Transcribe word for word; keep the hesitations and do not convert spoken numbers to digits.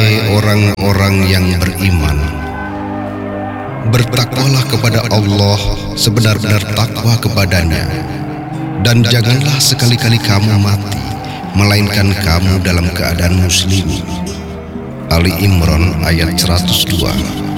Hai orang-orang yang beriman, bertakwalah kepada Allah sebenar-benar takwa kepadanya, dan janganlah sekali-kali kamu mati melainkan kamu dalam keadaan muslim. Ali Imran ayat seratus dua.